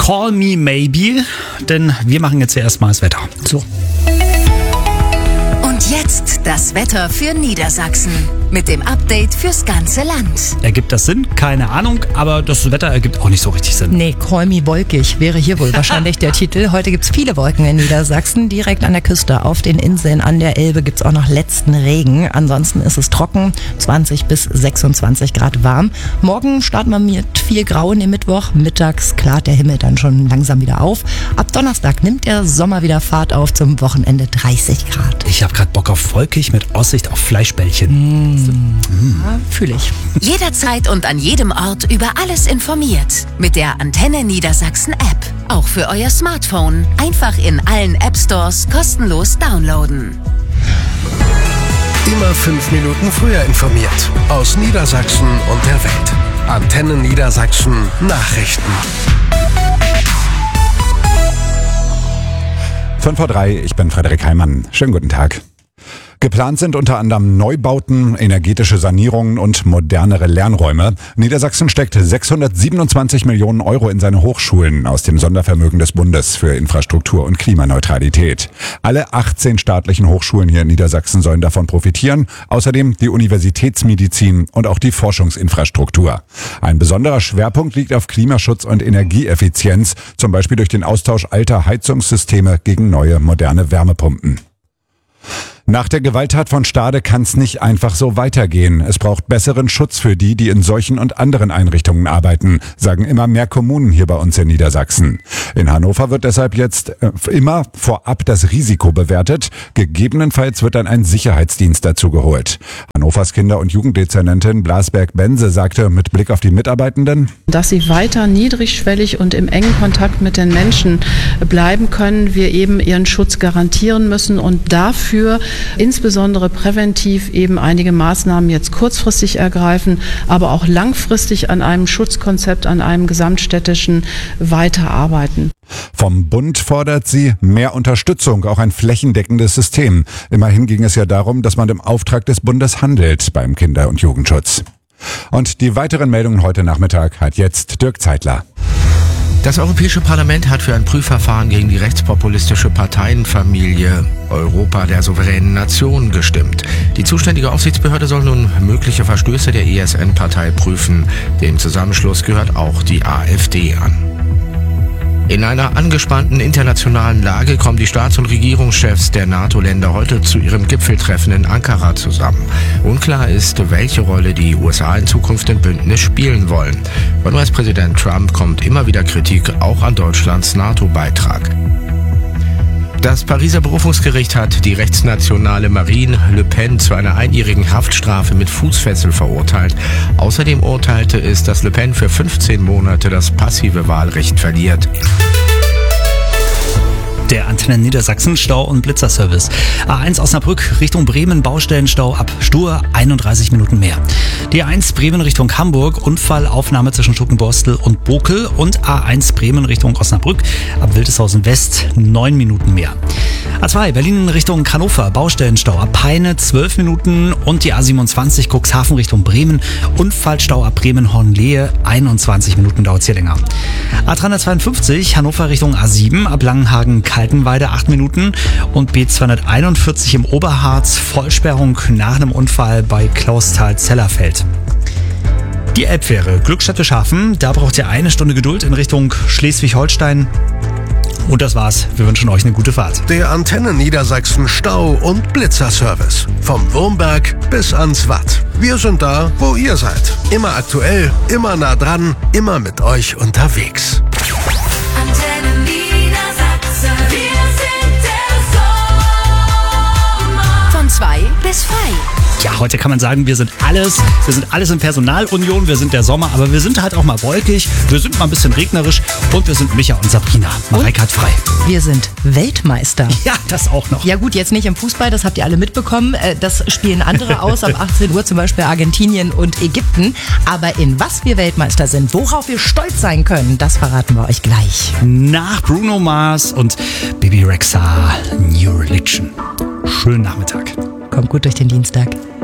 Call Me Maybe, denn wir machen jetzt ja erstmal das Wetter. So. Und jetzt das Wetter für Niedersachsen mit dem Update fürs ganze Land. Ergibt das Sinn? Keine Ahnung, aber das Wetter ergibt auch nicht so richtig Sinn. Nee, Call Me wolkig wäre hier wohl wahrscheinlich der Titel. Heute gibt's viele Wolken in Niedersachsen, direkt an der Küste. Auf den Inseln an der Elbe gibt's auch noch letzten Regen. Ansonsten ist es trocken, 20 bis 26 Grad warm. Morgen starten wir mit viel Grau in den Mittwoch. Mittags klart der Himmel dann schon langsam wieder auf. Ab Donnerstag nimmt der Sommer wieder Fahrt auf, zum Wochenende 30 Grad. Ich habe gerade Bock auf wolkig mit Aussicht auf Fleischbällchen. Ja, fühle ich. Jederzeit und an jedem Ort über alles informiert. Mit der Antenne Niedersachsen App. Auch für euer Smartphone. Einfach in allen App Stores kostenlos downloaden. Immer 5 Minuten früher informiert. Aus Niedersachsen und der Welt. Antenne Niedersachsen Nachrichten. 5:03 Uhr, ich bin Frederik Heimann. Schönen guten Tag. Geplant sind unter anderem Neubauten, energetische Sanierungen und modernere Lernräume. Niedersachsen steckt 627 Millionen Euro in seine Hochschulen aus dem Sondervermögen des Bundes für Infrastruktur und Klimaneutralität. Alle 18 staatlichen Hochschulen hier in Niedersachsen sollen davon profitieren. Außerdem die Universitätsmedizin und auch die Forschungsinfrastruktur. Ein besonderer Schwerpunkt liegt auf Klimaschutz und Energieeffizienz, zum Beispiel durch den Austausch alter Heizungssysteme gegen neue moderne Wärmepumpen. Nach der Gewalttat von Stade kann es nicht einfach so weitergehen. Es braucht besseren Schutz für die, die in solchen und anderen Einrichtungen arbeiten, sagen immer mehr Kommunen hier bei uns in Niedersachsen. In Hannover wird deshalb jetzt immer vorab das Risiko bewertet. Gegebenenfalls wird dann ein Sicherheitsdienst dazu geholt. Hannovers Kinder- und Jugenddezernentin Blasberg-Bense sagte mit Blick auf die Mitarbeitenden: Dass sie weiter niedrigschwellig und im engen Kontakt mit den Menschen bleiben können, wir eben ihren Schutz garantieren müssen und dafür insbesondere präventiv eben einige Maßnahmen jetzt kurzfristig ergreifen, aber auch langfristig an einem Schutzkonzept, an einem gesamtstädtischen weiterarbeiten. Vom Bund fordert sie mehr Unterstützung, auch ein flächendeckendes System. Immerhin ging es ja darum, dass man im Auftrag des Bundes handelt beim Kinder- und Jugendschutz. Und die weiteren Meldungen heute Nachmittag hat jetzt Dirk Zeitler. Das Europäische Parlament hat für ein Prüfverfahren gegen die rechtspopulistische Parteienfamilie Europa der souveränen Nation gestimmt. Die zuständige Aufsichtsbehörde soll nun mögliche Verstöße der ESN-Partei prüfen. Dem Zusammenschluss gehört auch die AfD an. In einer angespannten internationalen Lage kommen die Staats- und Regierungschefs der NATO-Länder heute zu ihrem Gipfeltreffen in Ankara zusammen. Unklar ist, welche Rolle die USA in Zukunft im Bündnis spielen wollen. Von US-Präsident Trump kommt immer wieder Kritik auch an Deutschlands NATO-Beitrag. Das Pariser Berufungsgericht hat die rechtsnationale Marine Le Pen zu einer einjährigen Haftstrafe mit Fußfessel verurteilt. Außerdem urteilte es, dass Le Pen für 15 Monate das passive Wahlrecht verliert. Der Antenne Niedersachsen Stau- und Blitzerservice. A1 Osnabrück Richtung Bremen, Baustellenstau ab Stur, 31 Minuten mehr. Die A1 Bremen Richtung Hamburg, Unfallaufnahme zwischen Stuckenborstel und Bokel, und A1 Bremen Richtung Osnabrück ab Wildeshausen West, 9 Minuten mehr. A2 Berlin Richtung Hannover, Baustellenstau ab Peine, 12 Minuten, und die A27 Cuxhaven Richtung Bremen, Unfallstau ab Bremen-Hornlehe, 21 Minuten dauert es hier länger. A352 Hannover Richtung A7 ab Langenhagen-Kaltenweide, 8 Minuten, und B241 im Oberharz, Vollsperrung nach einem Unfall bei Clausthal-Zellerfeld. Die Elbfähre Glückstadt Schafen, da braucht ihr 1 Stunde Geduld in Richtung Schleswig-Holstein. Und das war's. Wir wünschen euch eine gute Fahrt. Der Antenne Niedersachsen Stau- und Blitzerservice. Vom Wurmberg bis ans Watt. Wir sind da, wo ihr seid. Immer aktuell, immer nah dran, immer mit euch unterwegs. Antenne Niedersachsen. Wir sind der Sommer. Von 2 bis 5. Ja, heute kann man sagen, wir sind alles in Personalunion, wir sind der Sommer, aber wir sind halt auch mal wolkig, wir sind mal ein bisschen regnerisch, und wir sind Micha und Sabrina. Mareike hat frei. Wir sind Weltmeister. Ja, das auch noch. Ja gut, jetzt nicht im Fußball, das habt ihr alle mitbekommen. Das spielen andere aus, ab 18 Uhr zum Beispiel Argentinien und Ägypten. Aber in was wir Weltmeister sind, worauf wir stolz sein können, das verraten wir euch gleich. Nach Bruno Mars und Bibi Rexha, New Religion. Schönen Nachmittag. Kommt gut durch den Dienstag.